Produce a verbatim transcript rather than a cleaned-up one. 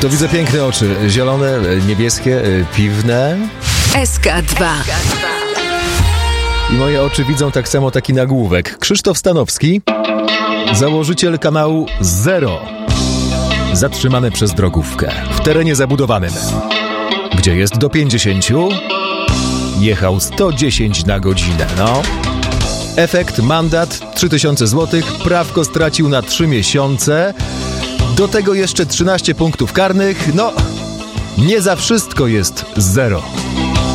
To widzę piękne oczy. Zielone, niebieskie, piwne. S K dwa. I moje oczy widzą tak samo taki nagłówek. Krzysztof Stanowski, założyciel kanału Zero, zatrzymany przez drogówkę w terenie zabudowanym, gdzie jest do pięćdziesięciu. Jechał sto dziesięć na godzinę, no. Efekt, mandat trzy tysiące złotych, prawko stracił na trzy miesiące. Do tego jeszcze trzynaście punktów karnych. No, nie za wszystko jest zero.